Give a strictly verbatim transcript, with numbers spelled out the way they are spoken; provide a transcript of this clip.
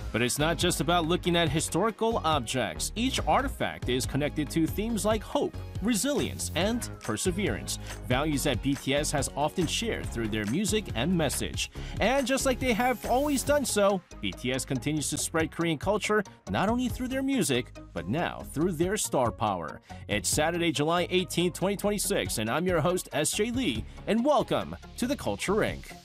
But it's not just about looking at historical objects. Each artifact is connected to themes like hope, resilience, and perseverance, values that B T S has often shared through their music and message. And just like they have always done so, B T S continues to spread Korean culture not only through their music, but now through their star power. It's Saturday, July eighteenth, twenty twenty-six, and I'm your host, S J Lee, and welcome to the Culture Incorporated.